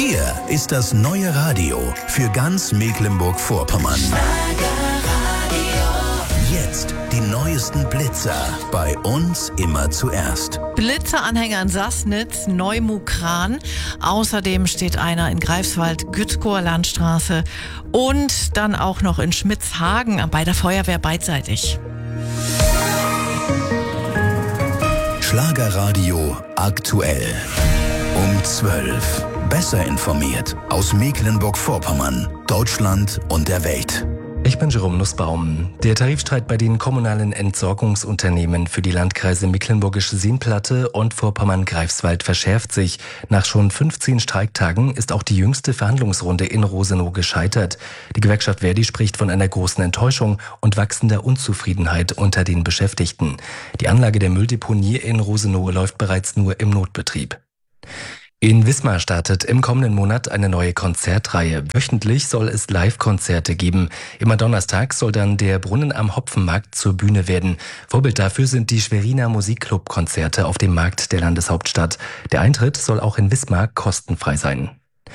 Hier ist das neue Radio für ganz Mecklenburg-Vorpommern. Jetzt die neuesten Blitzer. Bei uns immer zuerst. Blitzeranhänger in Sassnitz, Neumukran. Außerdem steht einer in Greifswald, Gützkower Landstraße. Und dann auch noch in Schmitzhagen bei der Feuerwehr beidseitig. Schlagerradio aktuell. Um 12. Besser informiert aus Mecklenburg-Vorpommern, Deutschland und der Welt. Ich bin Jerome Nussbaum. Der Tarifstreit bei den kommunalen Entsorgungsunternehmen für die Landkreise Mecklenburgische Seenplatte und Vorpommern-Greifswald verschärft sich. Nach schon 15 Streiktagen ist auch die jüngste Verhandlungsrunde in Rosenow gescheitert. Die Gewerkschaft Verdi spricht von einer großen Enttäuschung und wachsender Unzufriedenheit unter den Beschäftigten. Die Anlage der Mülldeponie in Rosenow läuft bereits nur im Notbetrieb. In Wismar startet im kommenden Monat eine neue Konzertreihe. Wöchentlich soll es Live-Konzerte geben. Immer Donnerstag soll dann der Brunnen am Hopfenmarkt zur Bühne werden. Vorbild dafür sind die Schweriner Musikclub-Konzerte auf dem Markt der Landeshauptstadt. Der Eintritt soll auch in Wismar kostenfrei sein.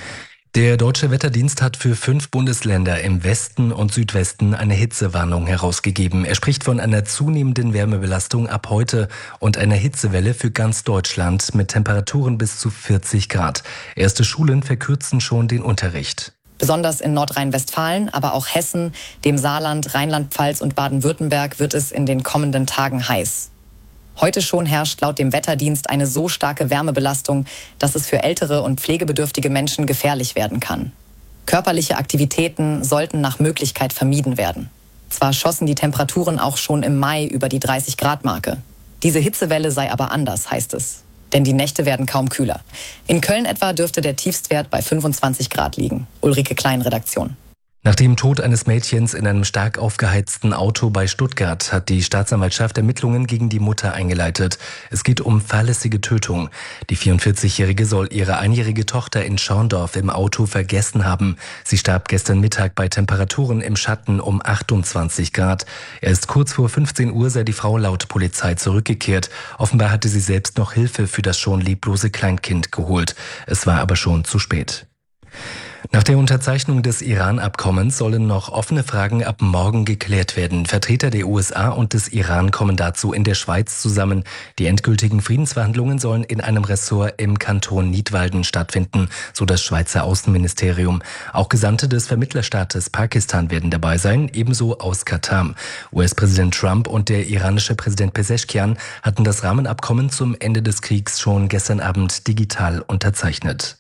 Der Deutsche Wetterdienst hat für 5 Bundesländer im Westen und Südwesten eine Hitzewarnung herausgegeben. Er spricht von einer zunehmenden Wärmebelastung ab heute und einer Hitzewelle für ganz Deutschland mit Temperaturen bis zu 40 Grad. Erste Schulen verkürzen schon den Unterricht. Besonders in Nordrhein-Westfalen, aber auch Hessen, dem Saarland, Rheinland-Pfalz und Baden-Württemberg wird es in den kommenden Tagen heiß. Heute schon herrscht laut dem Wetterdienst eine so starke Wärmebelastung, dass es für ältere und pflegebedürftige Menschen gefährlich werden kann. Körperliche Aktivitäten sollten nach Möglichkeit vermieden werden. Zwar schossen die Temperaturen auch schon im Mai über die 30-Grad-Marke. Diese Hitzewelle sei aber anders, heißt es. Denn die Nächte werden kaum kühler. In Köln etwa dürfte der Tiefstwert bei 25 Grad liegen. Ulrike Klein, Redaktion. Nach dem Tod eines Mädchens in einem stark aufgeheizten Auto bei Stuttgart hat die Staatsanwaltschaft Ermittlungen gegen die Mutter eingeleitet. Es geht um fahrlässige Tötung. Die 44-Jährige soll ihre einjährige Tochter in Schorndorf im Auto vergessen haben. Sie starb gestern Mittag bei Temperaturen im Schatten um 28 Grad. Erst kurz vor 15 Uhr sei die Frau laut Polizei zurückgekehrt. Offenbar hatte sie selbst noch Hilfe für das schon leblose Kleinkind geholt. Es war aber schon zu spät. Nach der Unterzeichnung des Iran-Abkommens sollen noch offene Fragen ab morgen geklärt werden. Vertreter der USA und des Iran kommen dazu in der Schweiz zusammen. Die endgültigen Friedensverhandlungen sollen in einem Ressort im Kanton Nidwalden stattfinden, so das Schweizer Außenministerium. Auch Gesandte des Vermittlerstaates Pakistan werden dabei sein, ebenso aus Katar. US-Präsident Trump und der iranische Präsident Pezeshkian hatten das Rahmenabkommen zum Ende des Kriegs schon gestern Abend digital unterzeichnet.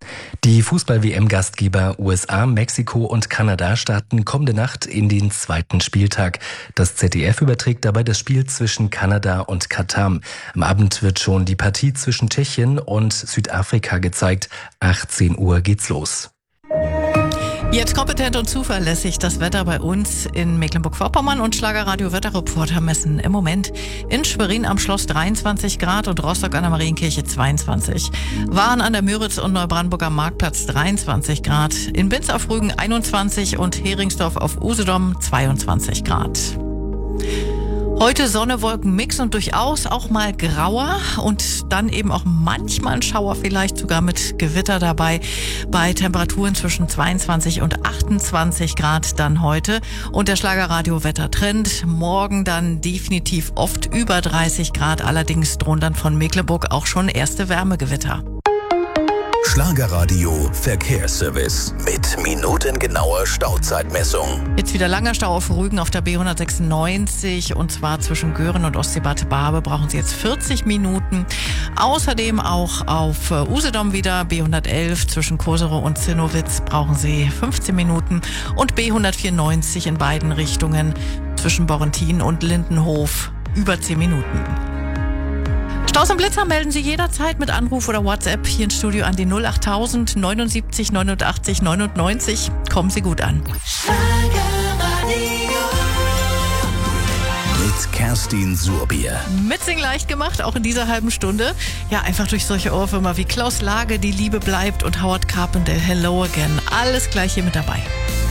Die Fußball-WM-Gastgeber USA, Mexiko und Kanada starten kommende Nacht in den 2. Spieltag. Das ZDF überträgt dabei das Spiel zwischen Kanada und Katar. Am Abend wird schon die Partie zwischen Tschechien und Südafrika gezeigt. 18 Uhr geht's los. Jetzt kompetent und zuverlässig das Wetter bei uns in Mecklenburg-Vorpommern und Schlagerradio Wetterreporter messen im Moment in Schwerin am Schloss 23 Grad und Rostock an der Marienkirche 22. Waren an der Müritz und Neubrandenburger Marktplatz 23 Grad. In Binz auf Rügen 21 und Heringsdorf auf Usedom 22 Grad. Heute Sonne, Wolken, Mix und durchaus auch mal grauer und dann eben auch manchmal ein Schauer, vielleicht sogar mit Gewitter dabei, bei Temperaturen zwischen 22 und 28 Grad dann heute. Und der Schlagerradio-Wettertrend, morgen dann definitiv oft über 30 Grad, allerdings drohen dann von Mecklenburg auch schon erste Wärmegewitter. Schlagerradio Verkehrsservice mit minutengenauer Stauzeitmessung. Jetzt wieder langer Stau auf Rügen auf der B196 und zwar zwischen Göhren und Ostseebad Barbe brauchen Sie jetzt 40 Minuten. Außerdem auch auf Usedom wieder B111 zwischen Koserow und Zinnowitz brauchen Sie 15 Minuten und B194 in beiden Richtungen zwischen Borrentin und Lindenhof über 10 Minuten. Staus und Blitzer melden Sie jederzeit mit Anruf oder WhatsApp hier ins Studio an die 08000 79 89 99. Kommen Sie gut an. Mit Kerstin Surbier. Mitsingen leicht gemacht, auch in dieser halben Stunde. Ja, einfach durch solche Ohrwürmer wie Klaus Lage, Die Liebe bleibt und Howard Carpendale, Hello Again. Alles gleich hier mit dabei.